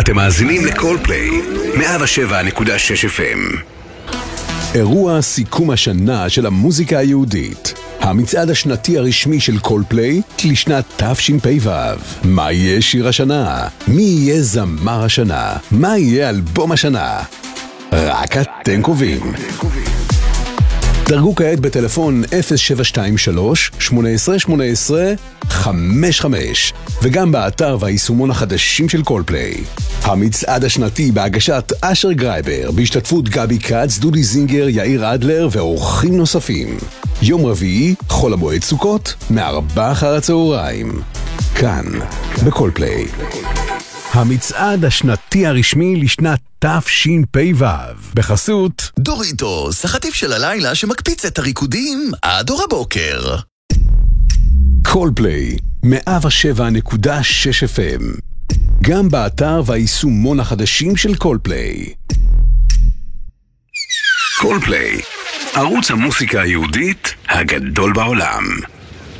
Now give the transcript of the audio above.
אתם מאזינים לקולפליי, 107.6 FM. אירוע סיכום השנה של המוזיקה היהודית. המצעד השנתי הרשמי של קולפליי לשנת תשפ"ו. מה יהיה שיר השנה? מי יהיה זמר השנה? מה יהיה אלבום השנה? רק אתם קובעים. דרגו כעת בטלפון 0723-1818-55 וגם באתר והיישומון החדשים של קולפליי. המצעד השנתי בהגשת אשר גרייבר בהשתתפות גבי קץ, דודי זינגר, יאיר אדלר ואורחים נוספים. יום רביעי, חול המועד סוכות, 16:00 כאן בקולפליי. המצעד השנתי הרשמי לשנת תשפ"ו בחסות דוריטוס, החטיף של הלילה שמקפיץ את הריקודים עד אור הבוקר. קולפליי 107.6 FM, גם באתר והיישומון החדשים של קולפליי. קולפליי, ערוץ המוסיקה היהודית הגדול בעולם.